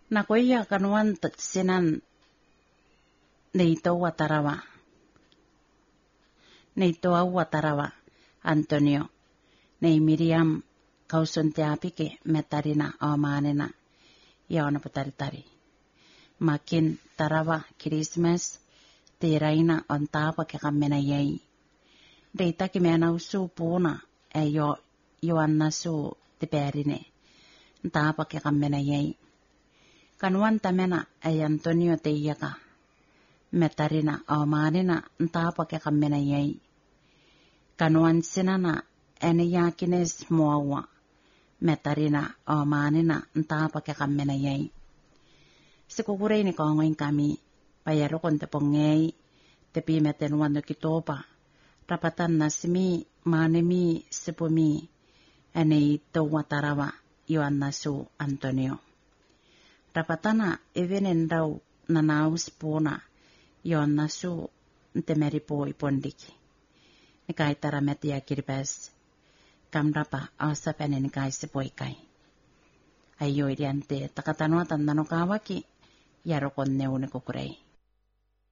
Nakoya kanuan sinan neito watarawa. Neito au watarawa Antonio. Nei Miriam kausuntiapike metarina omanena. Yaona putari-tari. Makin tarawa Christmas tiraina on tapa ke kamena yai. Deita ki mena usu puna yo Yoanna su tiperine. Tapa ke kamena yai. Kanuan tamena Antonio teiyaka. Metarina omanena tapa ke kamena yai. Kanuan sinana ene yakines muawa. Metarina omanena tapa ke kamena yai. Sikukure ini kongoin kami payarokon te pongei te pimeten wando kitopa rapatan nasimi manemi sepumi ene to watarawa Yoanna su Antonio rapatana evenen rau nanaus puna Yoanna su ntemeripo ipondiki nikai tarameti ya kiribes kamrapa asapene nikai sepoikai ayo iriante takatanwa tandano kawaki yarokon neune kukurei.